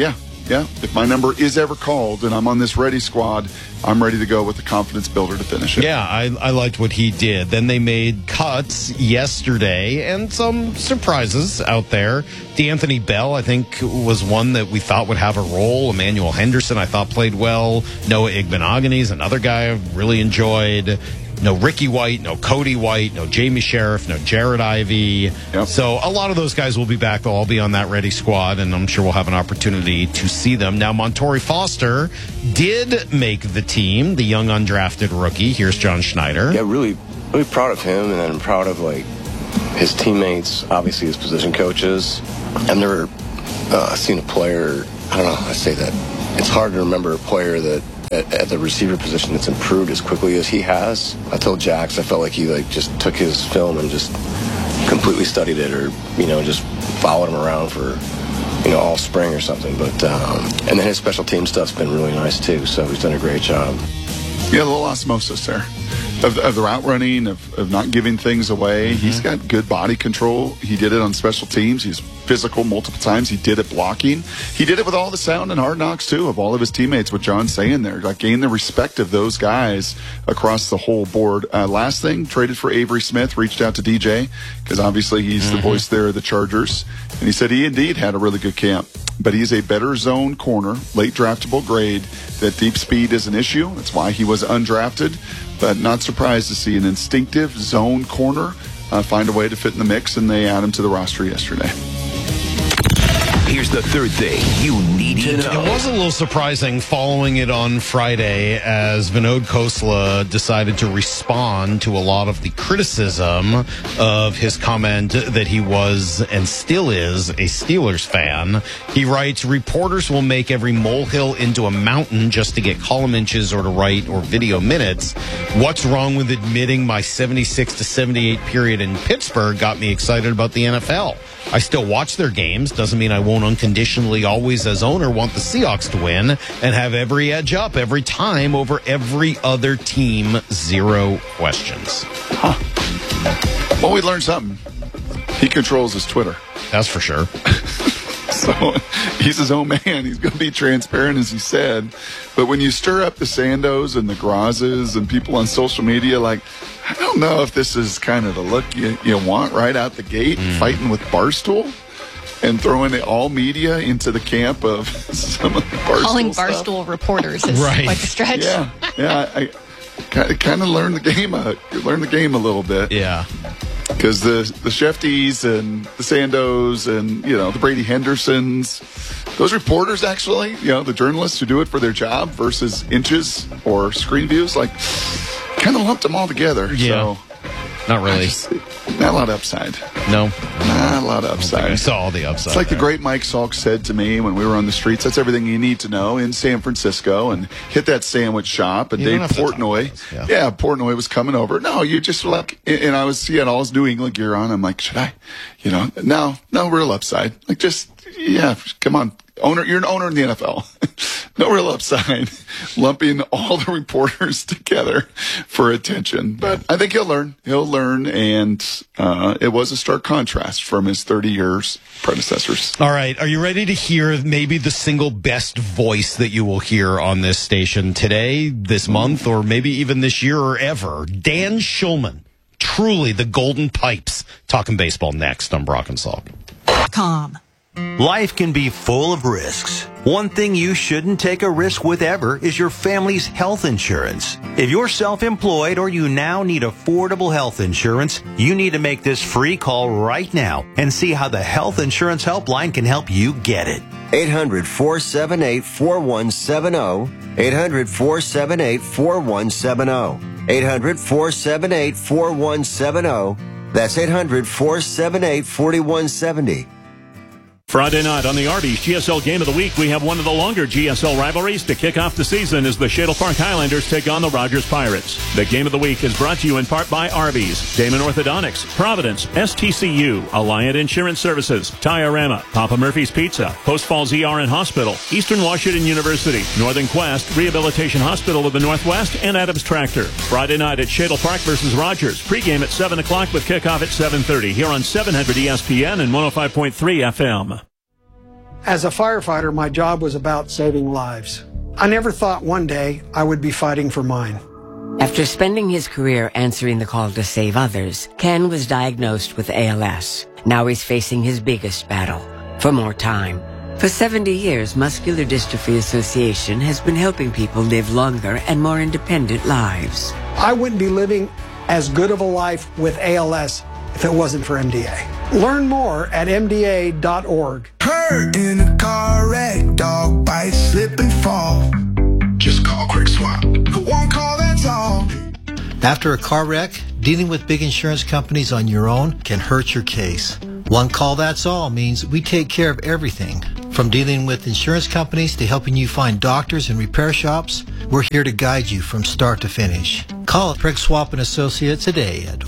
if my number is ever called and I'm on this ready squad, I'm ready to go with the confidence builder to finish it. Yeah, I liked what he did. Then they made cuts yesterday and some surprises out there. D'Anthony Bell, I think, was one that we thought would have a role. Emmanuel Henderson, I thought, played well. Noah Igbenogany is another guy I really enjoyed. No Ricky White, no Cody White, no Jamie Sheriff, no Jared Ivey. Yep. So a lot of those guys will be back. They'll all be on that ready squad, and I'm sure we'll have an opportunity to see them. Now, Montori Foster did make the team, the young undrafted rookie. Here's John Schneider. Yeah, really proud of him, and I'm proud of his teammates, obviously his position coaches. I've never seen a player, I don't know how to say that. It's hard to remember a player that at the receiver position that's improved as quickly as he has. I told Jax I felt like he just took his film and just completely studied it, or just followed him around for all spring or something. But and then his special team stuff's been really nice too, so he's done a great job. Yeah, a little osmosis there of the route running, of not giving things away. Mm-hmm. He's got good body control. He did it on special teams. He's physical multiple times. He did it blocking. He did it with all the sound and hard knocks too of all of his teammates. What John's saying there, gain the respect of those guys across the whole board. Last thing, traded for Avery Smith, reached out to DJ because obviously he's the voice there of the Chargers, and he said he indeed had a really good camp. But he's a better zone corner, late draftable grade. That deep speed is an issue. That's why he was undrafted. But not surprised to see an instinctive zone corner find a way to fit in the mix, and they add him to the roster yesterday. Here's the third thing you need to know. It was a little surprising following it on Friday as Vinod Khosla decided to respond to a lot of the criticism of his comment that he was and still is a Steelers fan. He writes, reporters will make every molehill into a mountain just to get column inches or to write or video minutes. What's wrong with admitting my 76 to 78 period in Pittsburgh got me excited about the NFL? I still watch their games. Doesn't mean I won't unconditionally always as owner want the Seahawks to win and have every edge up every time over every other team. Zero questions. Well, we learned something. He controls his Twitter. That's for sure. So he's his own man. He's going to be transparent, as he said. But when you stir up the Sandos and the Grazes and people on social media, I don't know if this is kind of the look you want right out the gate, fighting with Barstool and throwing all media into the camp of some of the Barstool Calling stuff. Barstool reporters is quite a stretch. Yeah. I kind of learned the game. Learned the game a little bit. Yeah. Because the Shefties and the Sandos and, the Brady Hendersons, those reporters actually, the journalists who do it for their job versus inches or screen views, kind of lumped them all together. Yeah. So, not really. Not a lot of upside. No. Not a lot of upside. I saw all the upside. It's like the great Mike Salk said to me when we were on the streets, that's everything you need to know in San Francisco, and hit that sandwich shop. And Dave Portnoy, Portnoy was coming over. No, you just and I was, he had all his New England gear on. I'm like, should I, no real upside. Come on. You're an owner in the NFL. No real upside. Lumping all the reporters together for attention. But I think he'll learn. And it was a stark contrast from his 30 years predecessors. All right. Are you ready to hear maybe the single best voice that you will hear on this station today, this month, or maybe even this year or ever? Dan Shulman. Truly the Golden Pipes. Talking baseball next on Brock and Salk. Calm. Life can be full of risks. One thing you shouldn't take a risk with ever is your family's health insurance. If you're self-employed or you now need affordable health insurance, you need to make this free call right now and see how the Health Insurance Helpline can help you get it. 800-478-4170. 800-478-4170. 800-478-4170. That's 800-478-4170. Friday night on the Arby's GSL Game of the Week, we have one of the longer GSL rivalries to kick off the season as the Shadle Park Highlanders take on the Rogers Pirates. The Game of the Week is brought to you in part by Arby's, Damon Orthodontics, Providence, STCU, Alliant Insurance Services, Tiorama, Papa Murphy's Pizza, Post Falls ER and Hospital, Eastern Washington University, Northern Quest, Rehabilitation Hospital of the Northwest, and Adams Tractor. Friday night at Shadle Park versus Rogers. Pregame at 7 o'clock with kickoff at 7:30 here on 700 ESPN and 105.3 FM. As a firefighter, my job was about saving lives. I never thought one day I would be fighting for mine. After spending his career answering the call to save others, Ken was diagnosed with ALS. Now he's facing his biggest battle, for more time. For 70 years, Muscular Dystrophy Association has been helping people live longer and more independent lives. I wouldn't be living as good of a life with ALS if it wasn't for MDA. Learn more at MDA.org. Hurt in a car wreck, dog bite, slip and fall. Just call Quick Swap. One call, that's all. After a car wreck, dealing with big insurance companies on your own can hurt your case. One call, that's all means we take care of everything. From dealing with insurance companies to helping you find doctors and repair shops, we're here to guide you from start to finish. Call Craig Swap & Associates today at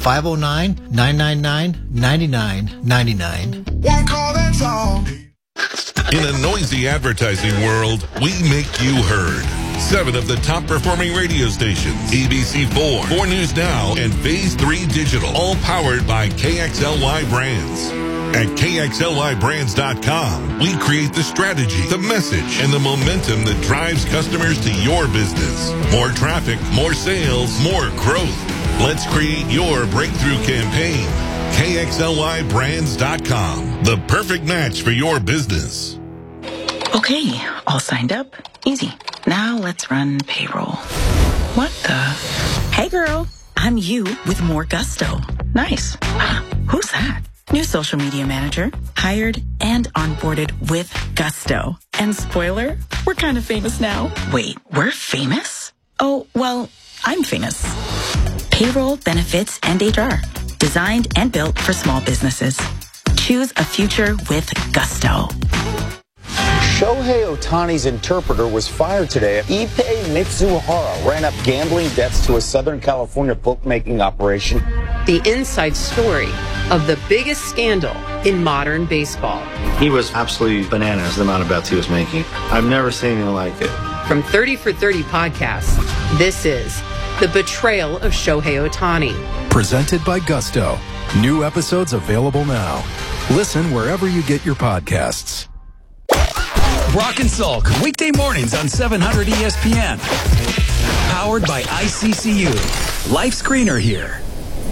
509-999-9999. One call, that's all. In a noisy advertising world, we make you heard. 7 of the top performing radio stations, ABC4, 4 News Now, and Phase 3 Digital, all powered by KXLY Brands. At KXLYBrands.com, we create the strategy, the message, and the momentum that drives customers to your business. More traffic, more sales, more growth. Let's create your breakthrough campaign. KXLYBrands.com, the perfect match for your business. Okay, all signed up. Easy. Now let's run payroll. What the? Hey girl, I'm you with more gusto. Nice. Who's that? New social media manager, hired and onboarded with gusto. And spoiler, we're kind of famous now. Wait, we're famous? Oh, well, I'm famous. Payroll, benefits, and HR. Designed and built for small businesses. Choose a future with gusto. Shohei Ohtani's interpreter was fired today. Ippei Mitsuhara ran up gambling debts to a Southern California bookmaking operation. The inside story of the biggest scandal in modern baseball. He was absolutely bananas, the amount of bets he was making. I've never seen anything like it. From 30 for 30 podcasts, this is The Betrayal of Shohei Ohtani. Presented by Gusto. New episodes available now. Listen wherever you get your podcasts. Brock and Salk, weekday mornings on 700 ESPN. Powered by ICCU. Life's greener here.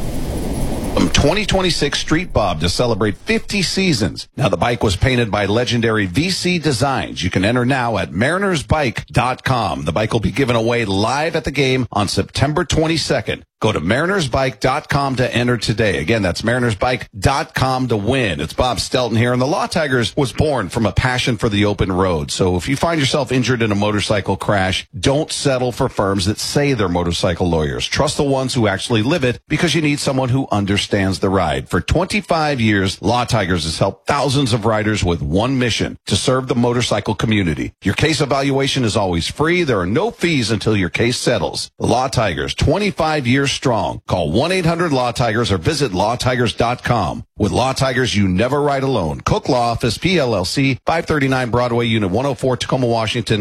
2026 Street Bob to celebrate 50 seasons. Now the bike was painted by legendary VC Designs. You can enter now at marinersbike.com. The bike will be given away live at the game on September 22nd. Go to marinersbike.com to enter today. Again, that's marinersbike.com to win. It's Bob Stelton here, and the Law Tigers was born from a passion for the open road. So if you find yourself injured in a motorcycle crash, don't settle for firms that say they're motorcycle lawyers. Trust the ones who actually live it, because you need someone who understands the ride. For 25 years, Law Tigers has helped thousands of riders with one mission: to serve the motorcycle community. Your case evaluation is always free. There are no fees until your case settles. The Law Tigers, 25 years strong. Call 1-800-LAW-TIGERS or visit lawtigers.com. With Law Tigers, you never ride alone. Cook Law Office, PLLC, 539 Broadway, Unit 104, Tacoma, Washington,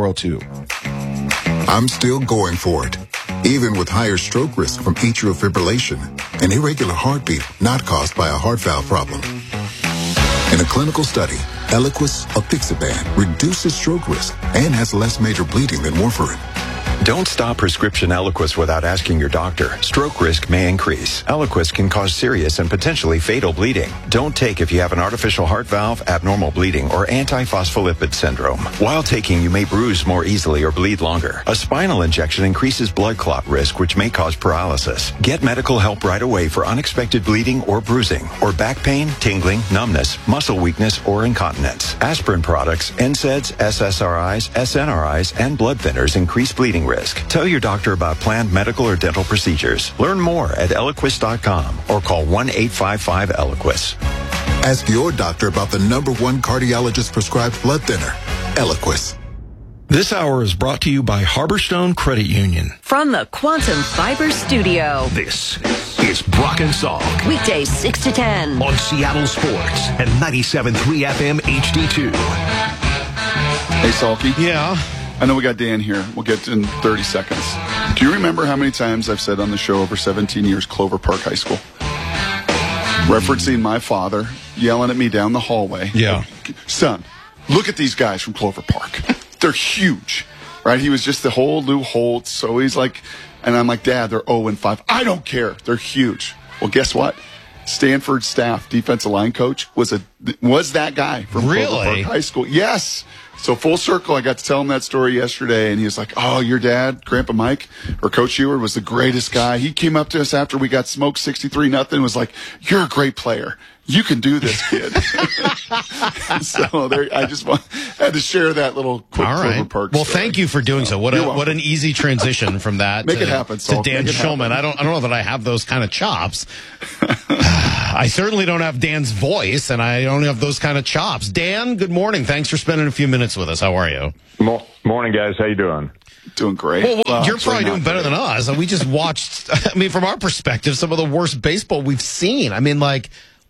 98402. I'm still going for it, even with higher stroke risk from atrial fibrillation, an irregular heartbeat not caused by a heart valve problem. In a clinical study, Eliquis apixaban reduces stroke risk and has less major bleeding than warfarin. Don't stop prescription Eliquis without asking your doctor. Stroke risk may increase. Eliquis can cause serious and potentially fatal bleeding. Don't take if you have an artificial heart valve, abnormal bleeding, or antiphospholipid syndrome. While taking, you may bruise more easily or bleed longer. A spinal injection increases blood clot risk, which may cause paralysis. Get medical help right away for unexpected bleeding or bruising, or back pain, tingling, numbness, muscle weakness, or incontinence. Aspirin products, NSAIDs, SSRIs, SNRIs, and blood thinners increase bleeding risk. Tell your doctor about planned medical or dental procedures. Learn more at Eliquis.com or call 1-855-ELIQUIS. Ask your doctor about the #1 cardiologist prescribed blood thinner, Eliquis. This hour is brought to you by Harborstone Credit Union. From the Quantum Fiber Studio. This is Brock and Salk. Weekdays 6 to 10. On Seattle Sports and 97.3 FM HD2. Hey, Salky. Yeah? I know we got Dan here. We'll get in 30 seconds. Do you remember how many times I've said on the show over 17 years, Clover Park High School? Referencing my father yelling at me down the hallway. Yeah. Son, look at these guys from Clover Park. They're huge, right? He was just the whole Lou Holtz. So he's like, and I'm like, Dad, they're 0-5. I don't care. They're huge. Well, guess what? Stanford staff defensive line coach was that guy from Clover Park High School. Yes. So full circle, I got to tell him that story yesterday, and he was like, oh, your dad, Grandpa Mike, or Coach Eward, was the greatest guy. He came up to us after we got smoked 63-0 and was like, you're a great player. You can do this, kid. So I just had to share that little quick Clover Park Well, story. thank you for doing so. What an easy transition from that Make it happen, to Dan Schulman. I don't know that I have those kind of chops. I certainly don't have Dan's voice, and I don't have those kind of chops. Dan, good morning. Thanks for spending a few minutes with us. How are you? Morning, guys. How you doing? Doing great. Well, you're probably doing better than us. We just watched, from our perspective, some of the worst baseball we've seen. What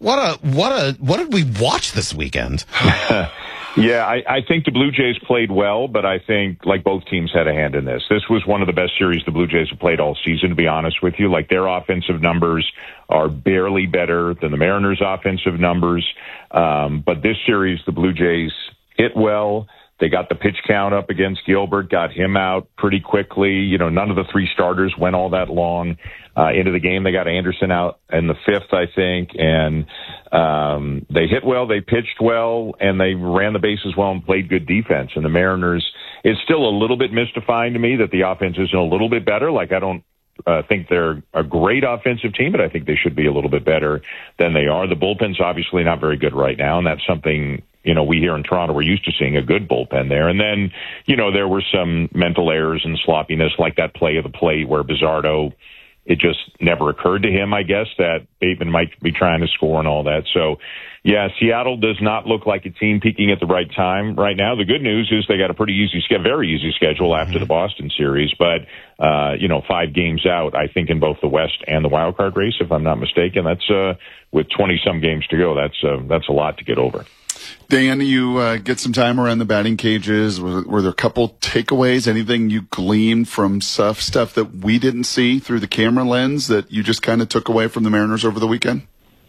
did we watch this weekend? Yeah, I think the Blue Jays played well, but I think like both teams had a hand in this. This was one of the best series the Blue Jays have played all season, to be honest with you. Like, their offensive numbers are barely better than the Mariners' offensive numbers. But this series, the Blue Jays hit well. They got the pitch count up against Gilbert, got him out pretty quickly. None of the three starters went all that long into the game. They got Anderson out in the fifth, I think, and they hit well, they pitched well, and they ran the bases well and played good defense. And the Mariners, it's still a little bit mystifying to me that the offense isn't a little bit better. Like, I don't think they're a great offensive team, but I think they should be a little bit better than they are. The bullpen's obviously not very good right now, and that's something we here in Toronto, we're used to seeing a good bullpen there. And then, there were some mental errors and sloppiness, like that play of the plate where Bizzardo, it just never occurred to him, I guess, that Bateman might be trying to score and all that. So, yeah, Seattle does not look like a team peaking at the right time right now. The good news is they got a very easy schedule after the Boston series. But, 5 games out, I think, in both the West and the wild card race, if I'm not mistaken. That's with 20-some games to go. That's a lot to get over. Dan, you get some time around the batting cages. Were there a couple takeaways? Anything you gleaned from stuff that we didn't see through the camera lens that you just kind of took away from the Mariners over the weekend?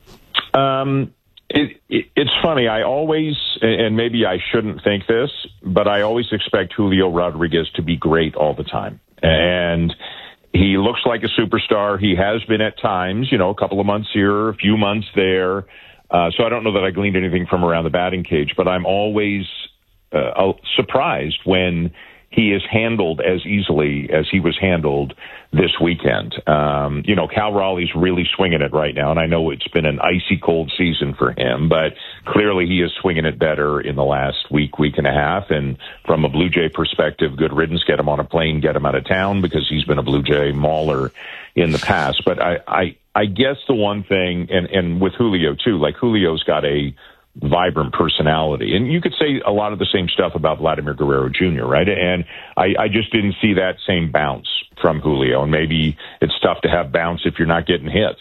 It's funny. I always, and maybe I shouldn't think this, but I always expect Julio Rodriguez to be great all the time. And he looks like a superstar. He has been at times, a couple of months here, a few months there. So I don't know that I gleaned anything from around the batting cage, but I'm always surprised when he is handled as easily as he was handled this weekend. Cal Raleigh's really swinging it right now, and I know it's been an icy cold season for him, but clearly he is swinging it better in the last week and a half. And from a Blue Jay perspective, good riddance, get him on a plane, get him out of town, because he's been a Blue Jay mauler in the past. But I guess the one thing, and with Julio too, like Julio's got a vibrant personality, and you could say a lot of the same stuff about Vladimir Guerrero Jr., right? And I just didn't see that same bounce from Julio, and maybe it's tough to have bounce if you're not getting hits.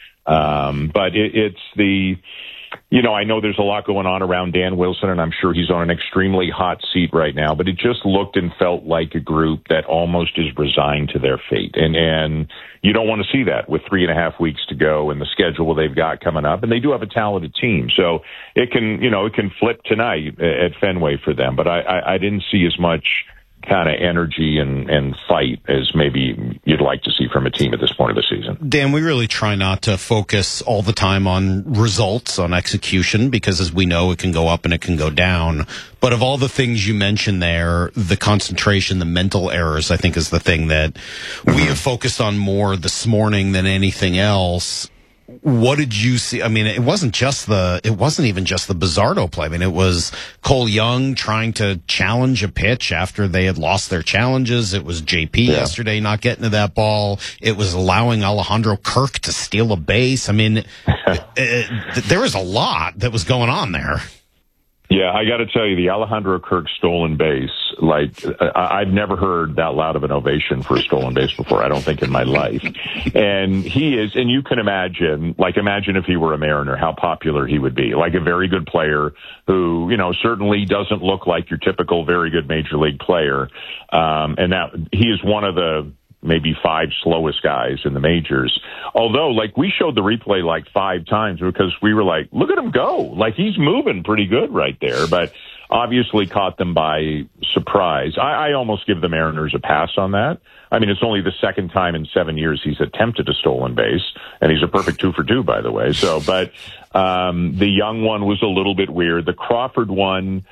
But it's the, I know there's a lot going on around Dan Wilson, and I'm sure he's on an extremely hot seat right now, but it just looked and felt like a group that almost is resigned to their fate. And you don't want to see that with 3.5 weeks to go and the schedule they've got coming up. And they do have a talented team, so it can flip tonight at Fenway for them. But I didn't see as much kind of energy and fight as maybe you'd like to see from a team at this point of the season. Dan, we really try not to focus all the time on results, on execution, because as we know, it can go up and it can go down. But of all the things you mentioned there, the concentration, the mental errors, I think is the thing that we have focused on more this morning than anything else. What did you see? I mean, it wasn't even just the Bizzardo play. I mean, it was Cole Young trying to challenge a pitch after they had lost their challenges. It was JP yesterday not getting to that ball. It was allowing Alejandro Kirk to steal a base. I mean, there was a lot that was going on there. Yeah, I got to tell you, the Alejandro Kirk stolen base, I've never heard that loud of an ovation for a stolen base before, I don't think, in my life. And he is, and you can imagine if he were a Mariner, how popular he would be. Like a very good player who, certainly doesn't look like your typical very good major league player. And that he is one of the maybe 5 slowest guys in the majors. Although, we showed the replay 5 times because we were like, look at him go. He's moving pretty good right there. But obviously caught them by surprise. I almost give the Mariners a pass on that. I mean, it's only the second time in 7 years he's attempted a stolen base, and he's a perfect 2 for 2, by the way. So, but the Young one was a little bit weird. The Crawford one,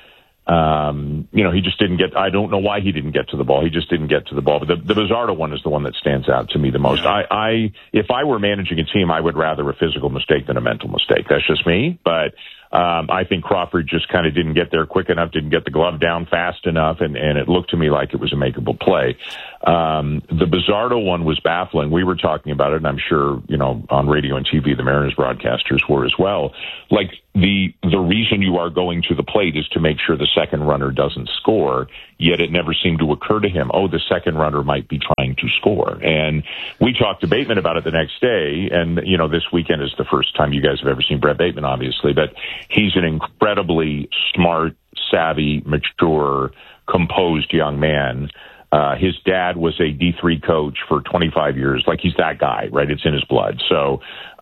he just didn't get. I don't know why he didn't get to the ball. He just didn't get to the ball. But the Bizzardo one is the one that stands out to me the most. Yeah. If I were managing a team, I would rather a physical mistake than a mental mistake. That's just me, but. I think Crawford just kind of didn't get there quick enough, didn't get the glove down fast enough, and it looked to me like it was a makeable play. The Bizzardo one was baffling. We were talking about it, and I'm sure, on radio and TV, the Mariners broadcasters were as well. Like, the reason you are going to the plate is to make sure the second runner doesn't score, yet it never seemed to occur to him, the second runner might be trying to score. And we talked to Bateman about it the next day, and, this weekend is the first time you guys have ever seen Brett Bateman, obviously, but he's an incredibly smart, savvy, mature, composed young man. His dad was a D3 coach for 25 years. Like, he's that guy, right? It's in his blood. So,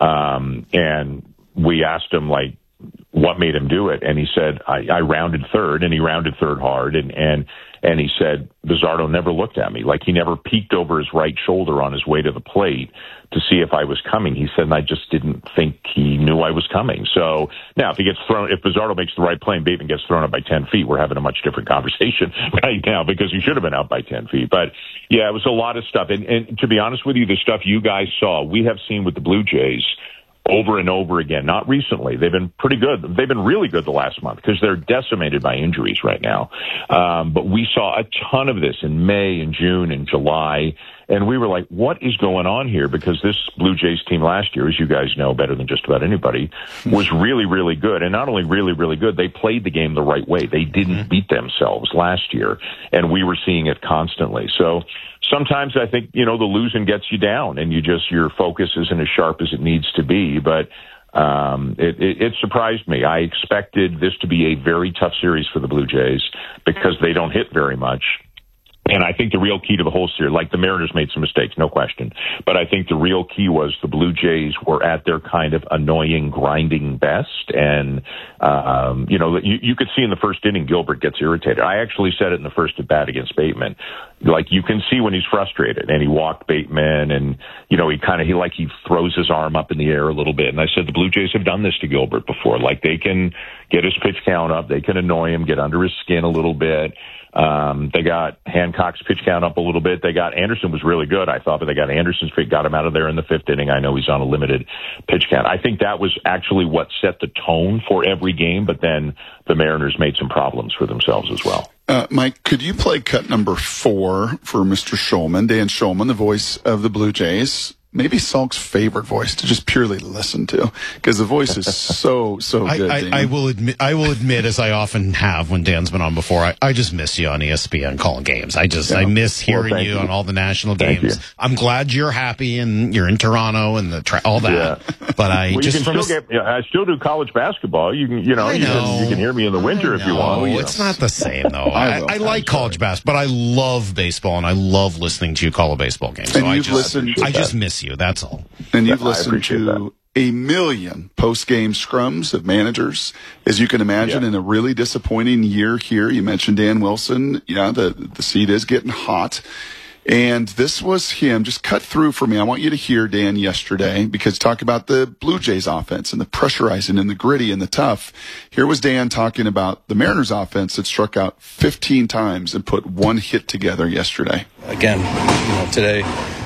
and we asked him, like, what made him do it? And he said, I rounded third, and he rounded third hard. And he said, Bizzardo never looked at me. Like, he never peeked over his right shoulder on his way to the plate to see if I was coming. He said, and I just didn't think he knew I was coming. So now if Bizzardo makes the right play and Bateman gets thrown out by 10 feet, we're having a much different conversation right now, because he should have been out by 10 feet. But yeah, it was a lot of stuff. And to be honest with you, the stuff you guys saw, we have seen with the Blue Jays over and over again. Not recently. They've been pretty good. They've been really good the last month because they're decimated by injuries right now. But we saw a ton of this in May and June and July. And we were like, what is going on here? Because this Blue Jays team last year, as you guys know better than just about anybody, was really, really good. And not only really, really good, they played the game the right way. They didn't beat themselves last year. And we were seeing it constantly. So sometimes I think, the losing gets you down and your focus isn't as sharp as it needs to be. But it surprised me. I expected this to be a very tough series for the Blue Jays because they don't hit very much. And I think the real key to the whole series, like the Mariners made some mistakes, no question. But I think the real key was the Blue Jays were at their kind of annoying, grinding best. And, you could see in the first inning, Gilbert gets irritated. I actually said it in the first at bat against Bateman. Like, you can see when he's frustrated, and he walked Bateman, and, he throws his arm up in the air a little bit. And I said the Blue Jays have done this to Gilbert before. Like, they can get his pitch count up. They can annoy him, get under his skin a little bit. They got Hancock's pitch count up a little bit. They got Anderson was really good, I thought, but they got Anderson's pitch, got him out of there in the fifth inning. I know he's on a limited pitch count. I think that was actually what set the tone for every game, but then the Mariners made some problems for themselves as well. Mike, could you play cut number 4 for Mr. Shulman, Dan Shulman, the voice of the Blue Jays? Maybe Salk's favorite voice to just purely listen to, because the voice is so good. I will admit, as I often have when Dan's been on before, I just miss you on ESPN calling games. I miss hearing you on all the national games. I'm glad you're happy and you're in Toronto and all that. Yeah. But I still do college basketball. You can hear me in the winter if you want. It's not the same though. I like college basketball, but I love baseball and I love listening to you call a baseball game. So I just miss you, that's all. And you've listened to a million post-game scrums of managers, as you can imagine, in a really disappointing year here. You mentioned Dan Wilson. Yeah, the seat is getting hot. And this was him. Just cut through for me. I want you to hear Dan yesterday, because talk about the Blue Jays offense and the pressurizing and the gritty and the tough. Here was Dan talking about the Mariners offense that struck out 15 times and put one hit together yesterday. Again, today,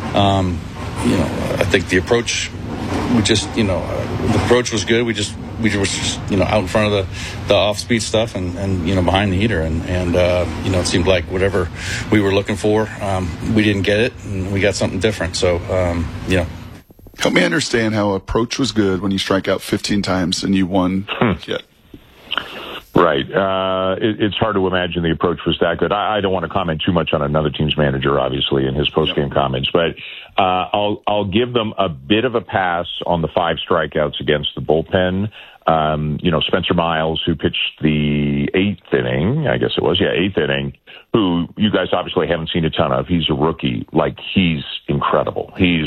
I think the approach, the approach was good. We were just, out in front of the off-speed stuff and behind the heater. And it seemed like whatever we were looking for, we didn't get it, and we got something different. So, Help me understand how approach was good when you strike out 15 times and you won hit. Right. It's hard to imagine the approach was that good. I don't want to comment too much on another team's manager, obviously, in his post-game comments, but I'll give them a bit of a pass on the 5 strikeouts against the bullpen. Spencer Miles, who pitched the 8th inning, I guess it was, 8th inning, who you guys obviously haven't seen a ton of. He's a rookie. Like, he's incredible. He's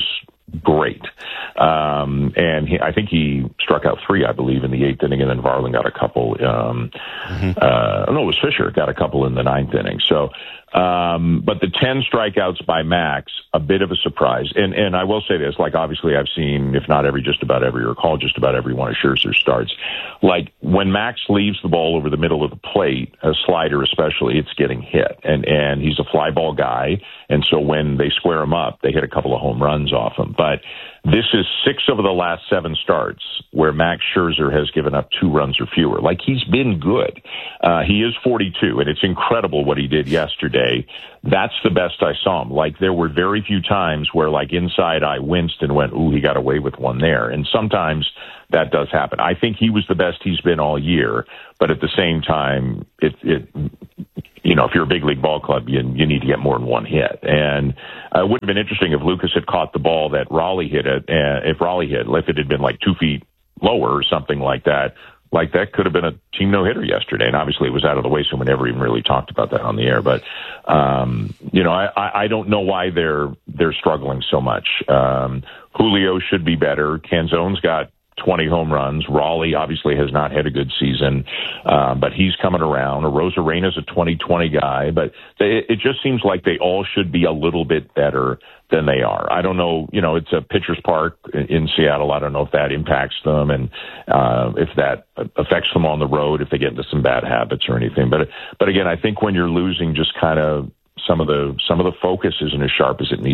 great. And I think he struck out 3, I believe, in the 8th inning, and then Varland got a couple. No, it was Fisher got a couple in the 9th inning. So, but the 10 strikeouts by Max, a bit of a surprise. And I will say this, like, obviously I've seen, if not just about every, or called just about every one of Scherzer's starts. Like, when Max leaves the ball over the middle of the plate, a slider especially, it's getting hit. And he's a fly ball guy. And so when they square him up, they hit a couple of home runs off him. But this is 6 of the last 7 starts where Max Scherzer has given up 2 runs or fewer. Like, he's been good. He is 42, and it's incredible what he did yesterday. That's the best I saw him. Like, there were very few times where, like, inside I winced and went, ooh, he got away with one there. And sometimes that does happen. I think he was the best he's been all year, but at the same time, you know, if you're a big league ball club, you need to get more than one hit. And it would have been interesting if Lucas had caught the ball that Raleigh hit it, and if it had been like 2 feet lower or something like that could have been a team no-hitter yesterday. And obviously it was out of the way, so we never even really talked about that on the air. But, you know, I don't know why they're struggling so much. Julio should be better. Canzone's got 20 home runs. Raleigh obviously has not had a good season, but he's coming around. Rosarena's a 2020 guy, but it just seems like they all should be a little bit better than they are. I don't know, you know, it's a pitcher's park in Seattle. I don't know if that impacts them and if that affects them on the road, if they get into some bad habits or anything. But again, I think when you're losing, just kind of some of the focus isn't as sharp as it needs